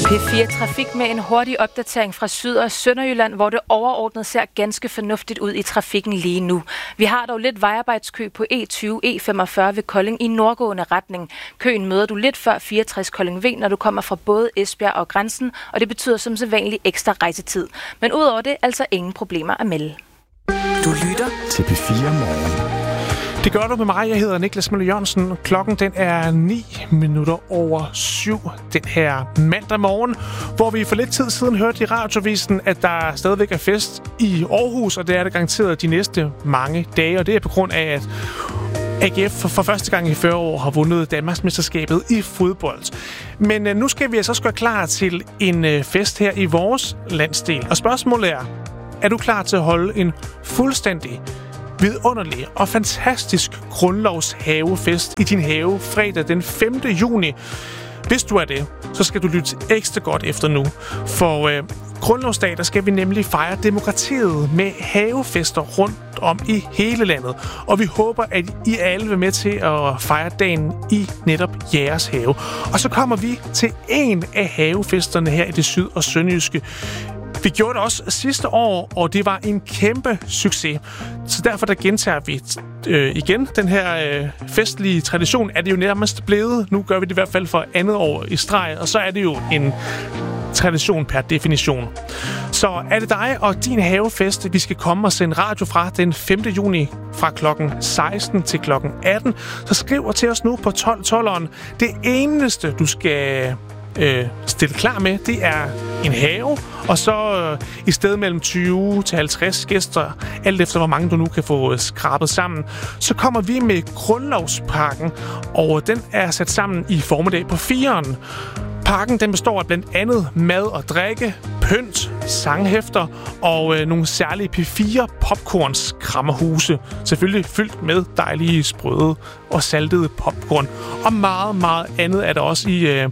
P4 Trafik med en hurtig opdatering fra Syd- og Sønderjylland, hvor det overordnet ser ganske fornuftigt ud i trafikken lige nu. Vi har dog lidt vejarbejdskø på E20-E45 ved Kolding i nordgående retning. Køen møder du lidt før 64 Kolding V, når du kommer fra både Esbjerg og grænsen, og det betyder som sædvanlig ekstra rejsetid. Men udover det, altså ingen problemer at melde. Du lytter til P4 Morgen. Det gør du med mig. Jeg hedder Niklas Møller Jørgensen. Klokken den er 7:09 den her mandag morgen, hvor vi for lidt tid siden hørte i radiovisen, at der stadigvæk er fest i Aarhus, og det er det garanteret de næste mange dage. Og det er på grund af, at AGF for første gang i 40 år har vundet Danmarksmesterskabet i fodbold. Men nu skal vi altså gøre klar til en fest her i vores landsdel. Og spørgsmålet er du klar til at holde en fuldstændig vidunderlig og fantastisk grundlovshavefest i din have fredag den 5. juni. Hvis du er det, så skal du lytte ekstra godt efter nu. For grundlovsdag, der skal vi nemlig fejre demokratiet med havefester rundt om i hele landet. Og vi håber, at I alle vil med til at fejre dagen i netop jeres have. Og så kommer vi til en af havefesterne her i det syd- og sønderjyske. Vi gjorde det også sidste år, og det var en kæmpe succes. Så derfor der gentager vi igen den her festlige tradition. Er det jo nærmest blevet. Nu gør vi det i hvert fald for andet år i streg, og så er det jo en tradition per definition. Så er det dig og din havefest, vi skal komme og sende radio fra den 5. juni fra klokken 16 til klokken 18. Så skriv til os nu på 1212'eren. Det eneste, du skal stille klar med, det er en have, og så i stedet mellem 20 til 50 gæster, alt efter hvor mange du nu kan få skrabet sammen, så kommer vi med grundlovspakken, og den er sat sammen i formiddag på 4'eren. Pakken den består af blandt andet mad og drikke, pynt, sanghæfter og nogle særlige P4 popcornskrammerhuse. Selvfølgelig fyldt med dejlige sprøde og saltede popcorn. Og meget, meget andet er der også i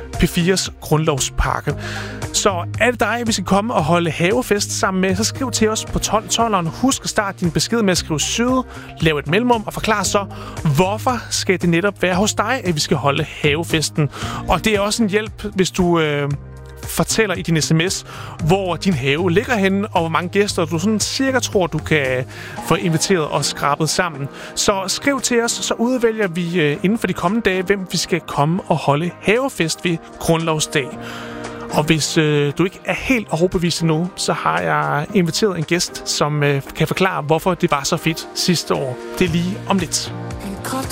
P4's grundlovspakke. Så er det dig, vi skal komme og holde havefest sammen med, så skriv til os på 1212'eren. Husk at starte din besked med at skrive syd, lav et mellemrum og forklar så, hvorfor skal det netop være hos dig, at vi skal holde havefesten. Og det er også en hjælp, hvis du fortæller i din sms, hvor din have ligger henne, og hvor mange gæster du sådan cirka tror, du kan få inviteret og skrabet sammen. Så skriv til os, så udvælger vi inden for de kommende dage, hvem vi skal komme og holde havefest ved Grundlovsdag. Og hvis du ikke er helt overbevist endnu, så har jeg inviteret en gæst, som kan forklare, hvorfor det var så fedt sidste år. Det er lige om lidt.